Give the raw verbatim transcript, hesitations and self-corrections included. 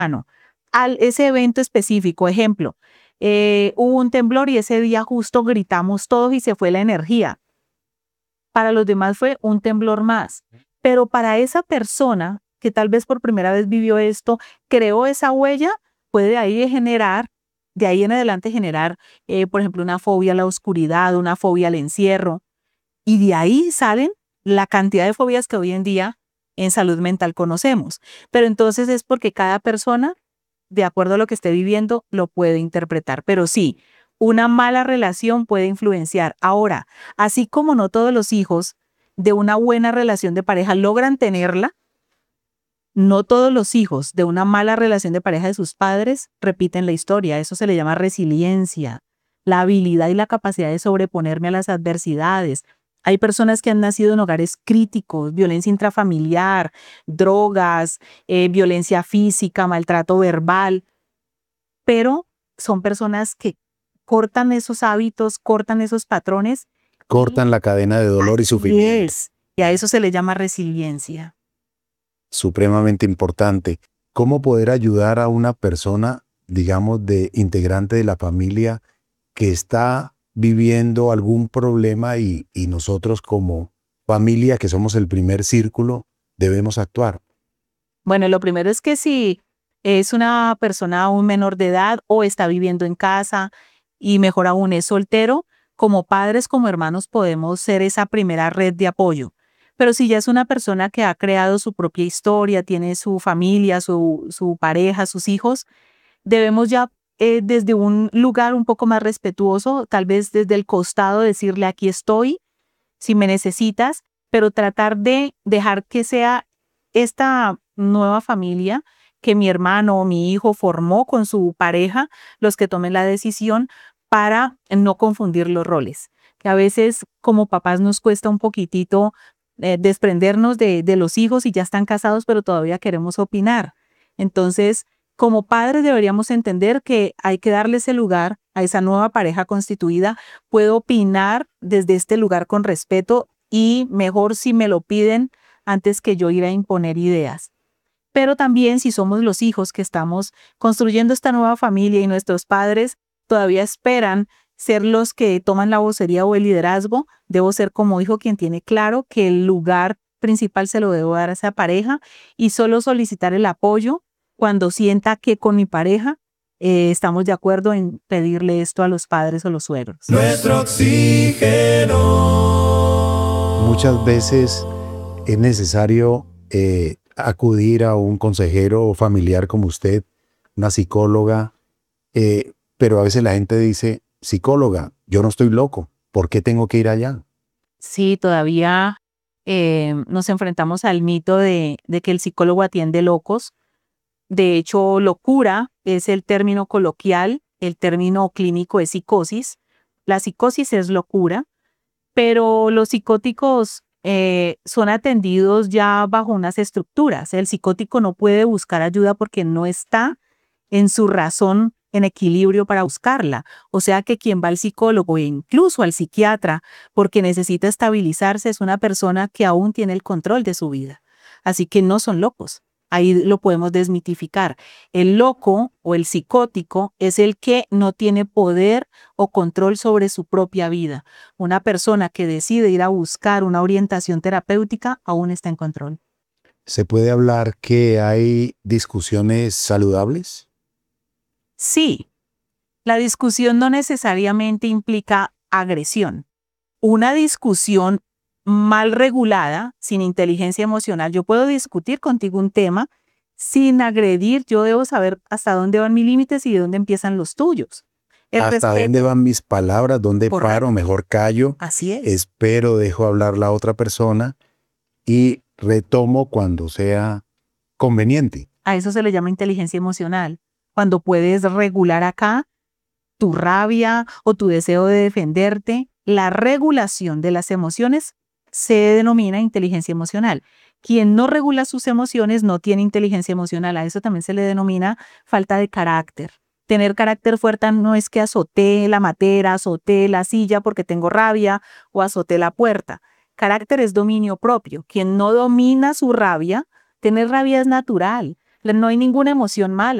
ah, no, al ese evento específico. Ejemplo, eh, hubo un temblor y ese día justo gritamos todos y se fue la energía. Para los demás fue un temblor más. Pero para esa persona que tal vez por primera vez vivió esto, creó esa huella, puede de ahí generar, de ahí en adelante generar, eh, por ejemplo, una fobia a la oscuridad, una fobia al encierro. Y de ahí salen la cantidad de fobias que hoy en día en salud mental conocemos. Pero entonces es porque cada persona, de acuerdo a lo que esté viviendo, lo puede interpretar. Pero sí, una mala relación puede influenciar. Ahora, así como no todos los hijos de una buena relación de pareja logran tenerla, no todos los hijos de una mala relación de pareja de sus padres repiten la historia. Eso se le llama resiliencia, la habilidad y la capacidad de sobreponerme a las adversidades. Hay personas que han nacido en hogares críticos, violencia intrafamiliar, drogas, eh, violencia física, maltrato verbal, pero son personas que cortan esos hábitos, cortan esos patrones. Cortan la cadena de dolor y sufrimiento. Yes. Y a eso se le llama resiliencia. Supremamente importante. ¿Cómo poder ayudar a una persona, digamos, de integrante de la familia que está viviendo algún problema y, y nosotros como familia, que somos el primer círculo, debemos actuar? Bueno, lo primero es que si es una persona aún menor de edad o está viviendo en casa y mejor aún es soltero, como padres, como hermanos podemos ser esa primera red de apoyo. Pero si ya es una persona que ha creado su propia historia, tiene su familia, su, su pareja, sus hijos, debemos ya eh, desde un lugar un poco más respetuoso, tal vez desde el costado decirle aquí estoy, si me necesitas, pero tratar de dejar que sea esta nueva familia que mi hermano o mi hijo formó con su pareja los que tomen la decisión para no confundir los roles. Que a veces como papás nos cuesta un poquitito eh, desprendernos de, de los hijos y ya están casados, pero todavía queremos opinar. Entonces, como padres deberíamos entender que hay que darle ese lugar a esa nueva pareja constituida. Puedo opinar desde este lugar con respeto y mejor si me lo piden antes que yo ir a imponer ideas. Pero también si somos los hijos que estamos construyendo esta nueva familia y nuestros padres todavía esperan ser los que toman la vocería o el liderazgo, debo ser como hijo quien tiene claro que el lugar principal se lo debo dar a esa pareja y solo solicitar el apoyo cuando sienta que con mi pareja eh, estamos de acuerdo en pedirle esto a los padres o los suegros. Nuestro oxígeno. Muchas veces es necesario eh, acudir a un consejero familiar como usted, una psicóloga, eh, pero a veces la gente dice, psicóloga, yo no estoy loco, ¿por qué tengo que ir allá? Sí, todavía eh, nos enfrentamos al mito de, de que el psicólogo atiende locos. De hecho, locura es el término coloquial, el término clínico es psicosis. La psicosis es locura, pero los psicóticos eh, son atendidos ya bajo unas estructuras. El psicótico no puede buscar ayuda porque no está en su razón en equilibrio para buscarla. O sea que quien va al psicólogo e incluso al psiquiatra porque necesita estabilizarse es una persona que aún tiene el control de su vida. Así que no son locos. Ahí lo podemos desmitificar. El loco o el psicótico es el que no tiene poder o control sobre su propia vida. Una persona que decide ir a buscar una orientación terapéutica aún está en control. ¿Se puede hablar que hay discusiones saludables? Sí, la discusión no necesariamente implica agresión. Una discusión mal regulada, sin inteligencia emocional, yo puedo discutir contigo un tema sin agredir, yo debo saber hasta dónde van mis límites y de dónde empiezan los tuyos. El ¿Hasta respeto. dónde van mis palabras? ¿Dónde Correcto. paro? Mejor callo. Así es. Espero, dejo hablar la otra persona y retomo cuando sea conveniente. A eso se le llama inteligencia emocional. Cuando puedes regular acá tu rabia o tu deseo de defenderte, la regulación de las emociones se denomina inteligencia emocional. Quien no regula sus emociones no tiene inteligencia emocional. A eso también se le denomina falta de carácter. Tener carácter fuerte no es que azoté la matera, azoté la silla porque tengo rabia o azoté la puerta. Carácter es dominio propio. Quien no domina su rabia, tener rabia es natural. no hay ninguna emoción mala.